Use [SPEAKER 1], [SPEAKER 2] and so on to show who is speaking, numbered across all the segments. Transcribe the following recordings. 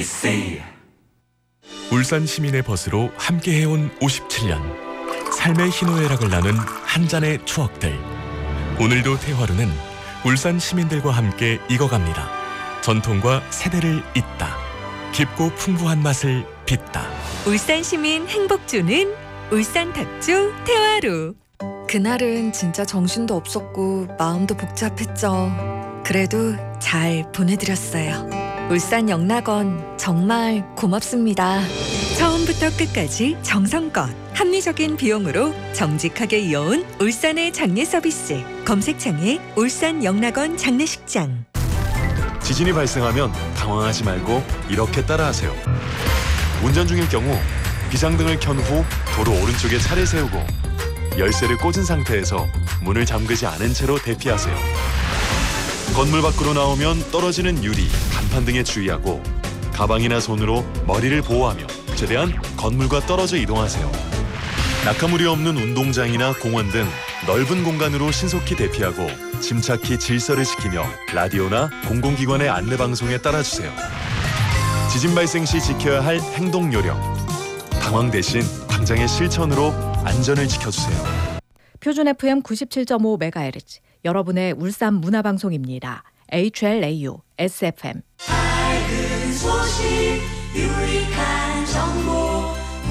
[SPEAKER 1] MBC
[SPEAKER 2] 울산 시민의 벗으로 함께해온 57년. 삶의 희노애락을 나눈 한 잔의 추억들. 오늘도 태화루는 울산 시민들과 함께 익어갑니다. 전통과 세대를 잇다. 깊고 풍부한 맛을 빚다.
[SPEAKER 3] 울산 시민 행복 주는 울산 탁주 태화루.
[SPEAKER 4] 그날은 진짜 정신도 없었고 마음도 복잡했죠. 그래도 잘 보내드렸어요. 울산 영락원 정말 고맙습니다.
[SPEAKER 3] 처음부터 끝까지 정성껏 합리적인 비용으로 정직하게 이어온 울산의 장례 서비스. 검색창에 울산 영락원 장례식장.
[SPEAKER 5] 지진이 발생하면 당황하지 말고 이렇게 따라하세요. 운전 중일 경우 비상등을 켠 후 도로 오른쪽에 차를 세우고 열쇠를 꽂은 상태에서 문을 잠그지 않은 채로 대피하세요. 건물 밖으로 나오면 떨어지는 유리, 간판 등에 주의하고 가방이나 손으로 머리를 보호하며 최대한 건물과 떨어져 이동하세요. 낙하물이 없는 운동장이나 공원 등 넓은 공간으로 신속히 대피하고 침착히 질서를 지키며 라디오나 공공기관의 안내방송에 따라주세요. 지진 발생 시 지켜야 할 행동 요령. 당황 대신 당장의 실천으로 안전을 지켜주세요.
[SPEAKER 6] 표준 FM 97.5MHz 여러분의 울산 문화방송입니다. HLAU SFM.
[SPEAKER 1] 밝은 소식 유익한 정보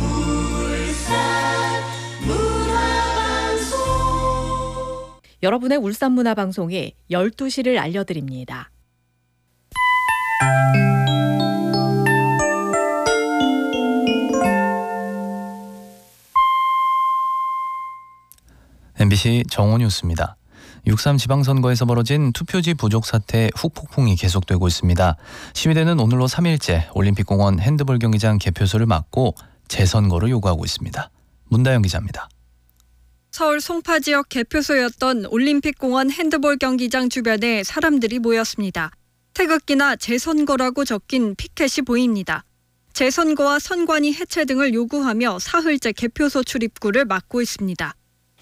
[SPEAKER 1] 울산 문화방송.
[SPEAKER 6] 여러분의 울산 문화방송이 12시를 알려드립니다.
[SPEAKER 7] MBC 정오 뉴스입니다. 6.3 지방선거에서 벌어진 투표지 부족 사태 후폭풍이 계속되고 있습니다. 시위대는 오늘로 3일째 올림픽공원 핸드볼 경기장 개표소를 막고 재선거를 요구하고 있습니다. 문다영 기자입니다.
[SPEAKER 8] 서울 송파 지역 개표소였던 올림픽공원 핸드볼 경기장 주변에 사람들이 모였습니다. 태극기나 재선거라고 적힌 피켓이 보입니다. 재선거와 선관위 해체 등을 요구하며 사흘째 개표소 출입구를 막고 있습니다.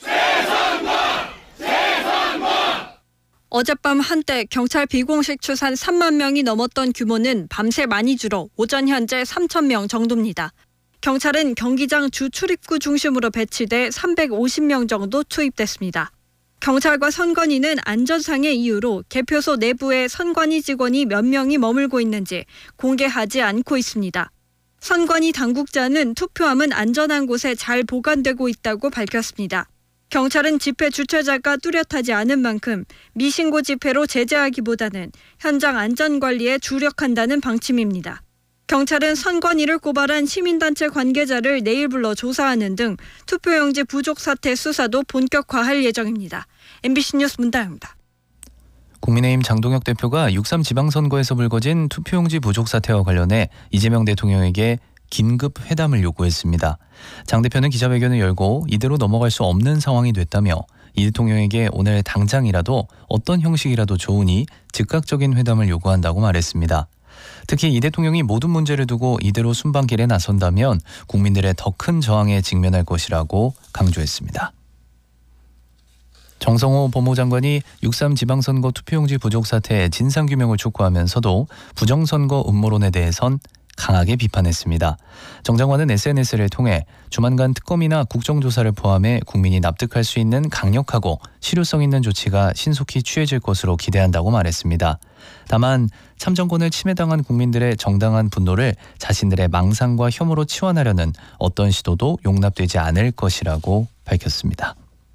[SPEAKER 8] 어젯밤 한때 경찰 비공식 추산 3만 명이 넘었던 규모는 밤새 많이 줄어 오전 현재 3천 명 정도입니다. 경찰은 경기장 주 출입구 중심으로 배치돼 350명 정도 투입됐습니다. 경찰과 선관위는 안전상의 이유로 개표소 내부에 선관위 직원이 몇 명이 머물고 있는지 공개하지 않고 있습니다. 선관위 당국자는 투표함은 안전한 곳에 잘 보관되고 있다고 밝혔습니다. 경찰은 집회 주최자가 뚜렷하지 않은 만큼 미신고 집회로 제재하기보다는 현장 안전관리에 주력한다는 방침입니다. 경찰은 선관위를 고발한 시민단체 관계자를 내일 불러 조사하는 등 투표용지 부족 사태 수사도 본격화할 예정입니다. MBC 뉴스 문다영입니다.
[SPEAKER 7] 국민의힘 장동혁 대표가 6.3 지방선거에서 불거진 투표용지 부족 사태와 관련해 이재명 대통령에게 긴급 회담을 요구했습니다. 장 대표는 기자회견을 열고 이대로 넘어갈 수 없는 상황이 됐다며 이 대통령에게 오늘 당장이라도 어떤 형식이라도 좋으니 즉각적인 회담을 요구한다고 말했습니다. 특히 이 대통령이 모든 문제를 두고 이대로 순방길에 나선다면 국민들의 더 큰 저항에 직면할 것이라고 강조했습니다. 정성호 법무장관이 6.3 지방선거 투표용지 부족 사태의 진상규명을 촉구하면서도 부정선거 음모론에 대해선 강하게 비판했습니다. 정 장관은 SNS를 통해 조만간 특검이나 국정조사를 포함해 국민이 납득할 수 있는 강력하고 실효성 있는 조치가 신속히 취해질 것으로 기대한다고 말했습니다. 다만 참정권을 침해당한 국민들의 정당한 분노를 자신들의 망상과 혐오로 치환하려는 어떤 시도도 용납되지 않을 것이라고 밝혔습니다.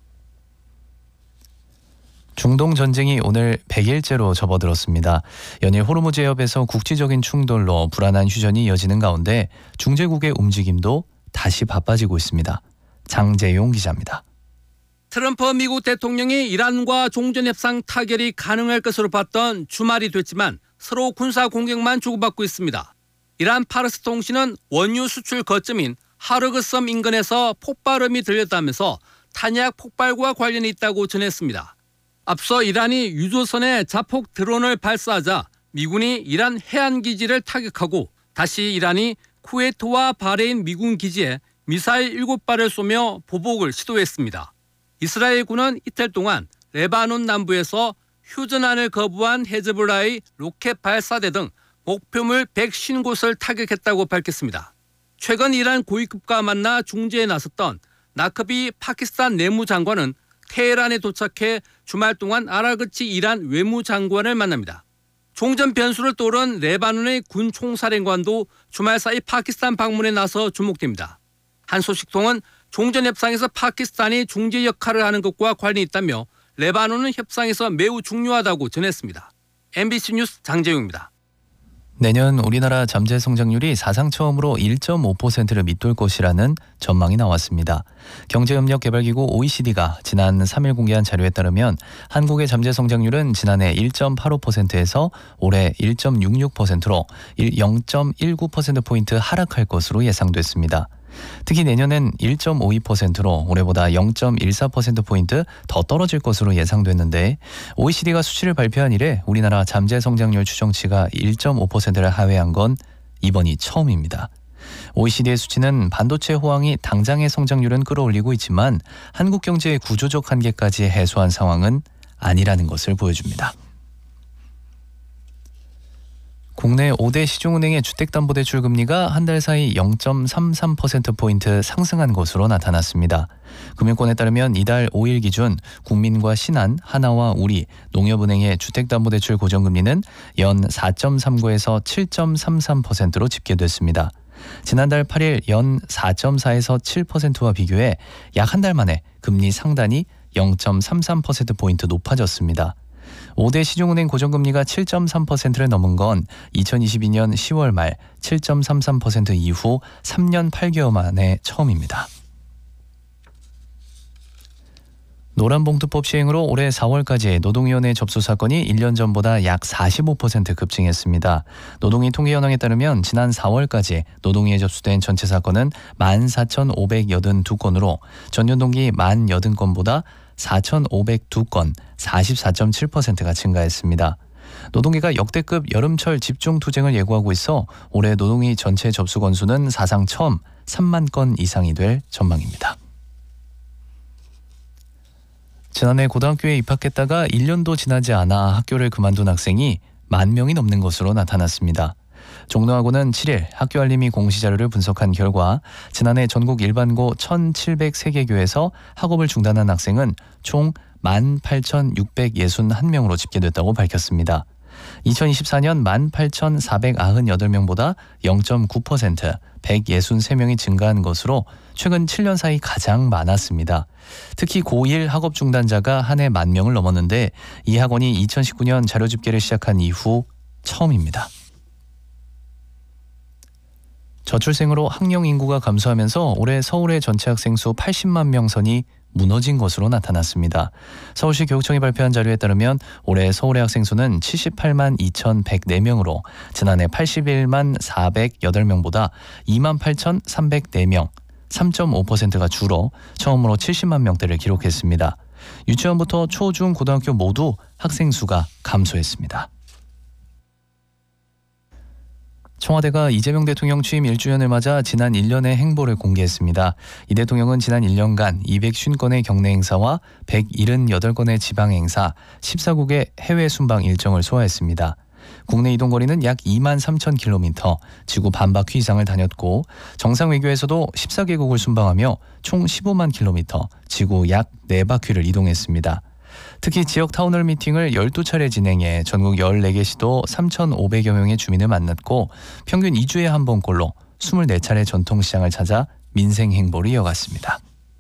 [SPEAKER 7] 중동 전쟁이 오늘 100일째로 접어들었습니다. 연일 호르무즈 해협에서 국지적인 충돌로 불안한 휴전이 이어지는 가운데 중재국의 움직임도 다시 바빠지고 있습니다. 장재용 기자입니다.
[SPEAKER 9] 트럼프 미국 대통령이 이란과 종전협상 타결이 가능할 것으로 봤던 주말이 됐지만 서로 군사 공격만 주고받고 있습니다. 이란 파르스 통신은 원유 수출 거점인 하르그섬 인근에서 폭발음이 들렸다면서 탄약 폭발과 관련이 있다고 전했습니다. 앞서 이란이 유조선에 자폭 드론을 발사하자 미군이 이란 해안기지를 타격하고 다시 이란이 쿠웨이트와 바레인 미군 기지에 미사일 7발을 쏘며 보복을 시도했습니다. 이스라엘군은 이틀 동안 레바논 남부에서 휴전안을 거부한 헤즈볼라의 로켓 발사대 등 목표물 150곳을 타격했다고 밝혔습니다. 최근 이란 고위급과 만나 중재에 나섰던 나크비 파키스탄 내무장관은 테헤란에 도착해 주말 동안 아라그치 이란 외무장관을 만납니다. 종전 변수를 떠오른 레바논의 군 총사령관도 주말 사이 파키스탄 방문에 나서 주목됩니다. 한 소식통은 종전 협상에서 파키스탄이 중재 역할을 하는 것과 관련이 있다며 레바논은 협상에서 매우 중요하다고 전했습니다. MBC 뉴스 장재용입니다.
[SPEAKER 7] 내년 우리나라 잠재 성장률이 사상 처음으로 1.5%를 밑돌 것이라는 전망이 나왔습니다. 경제협력개발기구 OECD가 지난 3일 공개한 자료에 따르면 한국의 잠재 성장률은 지난해 1.85%에서 올해 1.66%로 0.19%포인트 하락할 것으로 예상됐습니다. 특히 내년엔 1.52%로 올해보다 0.14%포인트 더 떨어질 것으로 예상됐는데 OECD가 수치를 발표한 이래 우리나라 잠재 성장률 추정치가 1.5%를 하회한 건 이번이 처음입니다. OECD의 수치는 반도체 호황이 당장의 성장률은 끌어올리고 있지만 한국 경제의 구조적 한계까지 해소한 상황은 아니라는 것을 보여줍니다. 국내 5대 시중은행의 주택담보대출 금리가 한 달 사이 0.33%포인트 상승한 것으로 나타났습니다. 금융권에 따르면 이달 5일 기준 국민과 신한, 하나와 우리, 농협은행의 주택담보대출 고정금리는 연 4.39에서 7.33%로 집계됐습니다. 지난달 8일 연 4.4에서 7%와 비교해 약 한 달 만에 금리 상단이 0.33%포인트 높아졌습니다. 5대 시중은행 고정금리가 7.3%를 넘은 건 2022년 10월 말 7.33% 이후 3년 8개월 만에 처음입니다. 노란봉투법 시행으로 올해 4월까지 노동위원회 접수 사건이 1년 전보다 약 45% 급증했습니다. 노동위 통계현황에 따르면 지난 4월까지 노동위에 접수된 전체 사건은 14,582건으로 전년 동기 1080건보다 4,502건, 44.7%가 증가했습니다. 노동계가 역대급 여름철 집중투쟁을 예고하고 있어 올해 노동위 전체 접수 건수는 사상 처음 3만 건 이상이 될 전망입니다. 지난해 고등학교에 입학했다가 1년도 지나지 않아 학교를 그만둔 학생이 10,000명이 넘는 것으로 나타났습니다. 종로학원은 7일 학교 알림이 공시자료를 분석한 결과 지난해 전국 일반고 1,703개 교에서 학업을 중단한 학생은 총 18,661명으로 집계됐다고 밝혔습니다. 2024년 18,498명보다 0.9%, 163명이 증가한 것으로 최근 7년 사이 가장 많았습니다. 특히 고1 학업 중단자가 한 해 10,000명을 넘었는데 이 학원이 2019년 자료 집계를 시작한 이후 처음입니다. 저출생으로 학령 인구가 감소하면서 올해 서울의 전체 학생 수 80만 명 선이 무너진 것으로 나타났습니다. 서울시 교육청이 발표한 자료에 따르면 올해 서울의 학생 수는 78만 2,104명으로 지난해 81만 408명보다 2만 8,304명, 3.5%가 줄어 처음으로 70만 명대를 기록했습니다. 유치원부터 초, 중, 고등학교 모두 학생 수가 감소했습니다. 청와대가 이재명 대통령 취임 1주년을 맞아 지난 1년의 행보를 공개했습니다. 이 대통령은 지난 1년간 250건의 경내 행사와 178건의 지방 행사, 14국의 해외 순방 일정을 소화했습니다. 국내 이동 거리는 약 2만 3,000km, 지구 반바퀴 이상을 다녔고 정상 외교에서도 14개국을 순방하며 총 15만 km, 지구 약 4바퀴를 이동했습니다. 특히 지역 타운홀 미팅을 12차례 진행해 전국 14개 시도 3,500여 명의 주민을 만났고 평균 2주에 한 번꼴로 24차례 전통시장을 찾아 민생 행보를 이어갔습니다.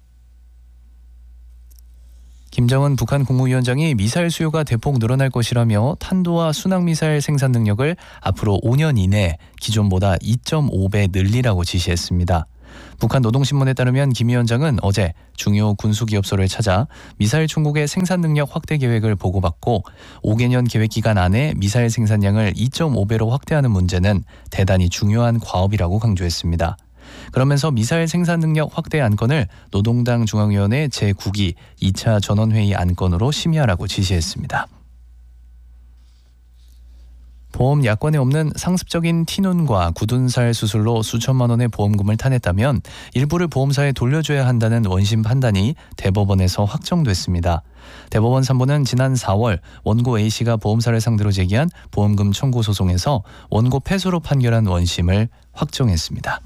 [SPEAKER 7] 김정은 북한 국무위원장이 미사일 수요가 대폭 늘어날 것이라며 탄도와 순항미사일 생산 능력을 앞으로 5년 이내에 기존보다 2.5배 늘리라고 지시했습니다. 북한 노동신문에 따르면 김 위원장은 어제 중요 군수기업소를 찾아 미사일 총국의 생산 능력 확대 계획을 보고받고 5개년 계획 기간 안에 미사일 생산량을 2.5배로 확대하는 문제는 대단히 중요한 과업이라고 강조했습니다. 그러면서 미사일 생산 능력 확대 안건을 노동당 중앙위원회 제9기 2차 전원회의 안건으로 심의하라고 지시했습니다. 보험 약관에 없는 상습적인 티눈과 굳은살 수술로 수천만 원의 보험금을 타냈다면 일부를 보험사에 돌려줘야 한다는 원심 판단이 대법원에서 확정됐습니다. 대법원 3부는 지난 4월 원고 A씨가 보험사를 상대로 제기한 보험금 청구 소송에서 원고 패소로 판결한 원심을 확정했습니다.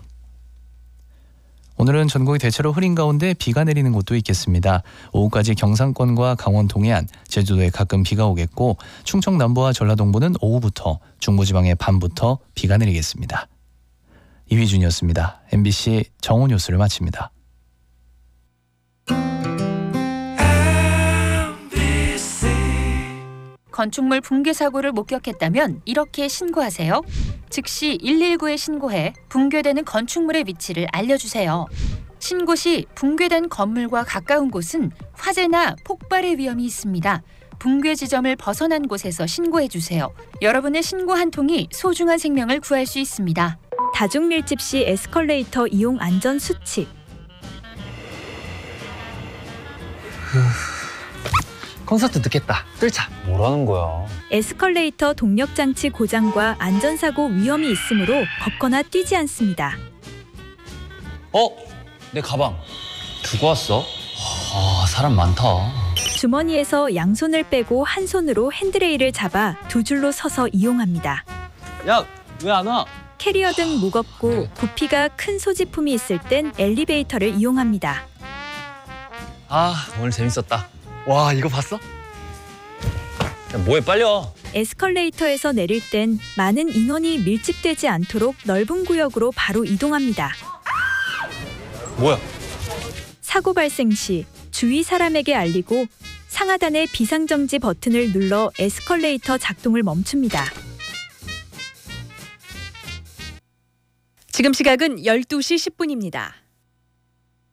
[SPEAKER 7] 오늘은 전국이 대체로 흐린 가운데 비가 내리는 곳도 있겠습니다. 오후까지 경상권과 강원 동해안, 제주도에 가끔 비가 오겠고 충청 남부와 전라동부는 오후부터, 중부지방에 밤부터 비가 내리겠습니다. 이휘준이었습니다. MBC 정오 뉴스를 마칩니다.
[SPEAKER 10] 건축물 붕괴 사고를 목격했다면 이렇게 신고하세요. 즉시 119에 신고해 붕괴되는 건축물의 위치를 알려주세요. 신고 시 붕괴된 건물과 가까운 곳은 화재나 폭발의 위험이 있습니다. 붕괴 지점을 벗어난 곳에서 신고해주세요. 여러분의 신고 한 통이 소중한 생명을 구할 수 있습니다.
[SPEAKER 11] 다중 밀집 시 에스컬레이터 이용 안전 수칙.
[SPEAKER 12] 콘서트 늦겠다. 뜰차. 뭐라는 거야?
[SPEAKER 11] 에스컬레이터 동력 장치 고장과 안전사고 위험이 있으므로 걷거나 뛰지 않습니다.
[SPEAKER 12] 내 가방. 두고 왔어? 사람 많다.
[SPEAKER 11] 주머니에서 양손을 빼고 한 손으로 핸드레일을 잡아 두 줄로 서서 이용합니다.
[SPEAKER 12] 야, 왜 안 와?
[SPEAKER 11] 캐리어 등 무겁고 부피가 큰 소지품이 있을 땐 엘리베이터를 이용합니다.
[SPEAKER 12] 오늘 재밌었다. 와, 이거 봤어? 야, 뭐해, 빨리 와.
[SPEAKER 11] 에스컬레이터에서 내릴 땐 많은 인원이 밀집되지 않도록 넓은 구역으로 바로 이동합니다.
[SPEAKER 12] 뭐야?
[SPEAKER 11] 사고 발생 시 주위 사람에게 알리고 상하단의 비상정지 버튼을 눌러 에스컬레이터 작동을 멈춥니다.
[SPEAKER 3] 지금 시각은 12시 10분입니다.